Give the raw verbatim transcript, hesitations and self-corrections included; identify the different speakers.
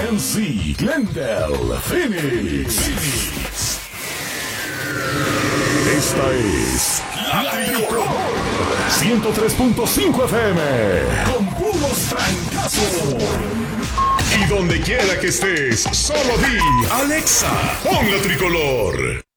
Speaker 1: C, Glendale, Phoenix. Phoenix. Esta es La Tricolor ciento tres punto cinco F M con puros trancazos. Y donde quiera que estés, solo di Alexa, pon La Tricolor.